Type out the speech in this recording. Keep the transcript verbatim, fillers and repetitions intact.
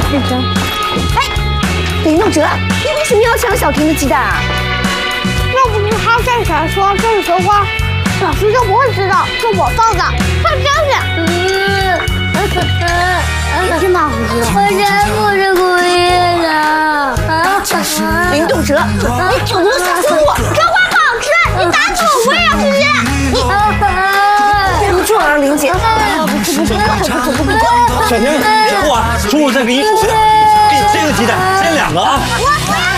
认真。哎，林动哲，你为什么要抢小婷的鸡蛋啊？ 要不是他站起来说这是葵花，老师就不会知道是我放的。快相信！别马虎了， 我真不是故意的。 林动哲，你怎么能杀死我？ 葵花不好吃，你打死我我也要吃。 对不住啊，林姐。不不不不不不不！ 小婷，别哭啊，叔叔再给你煮，给你煎个鸡蛋，煎两个啊。 我不要。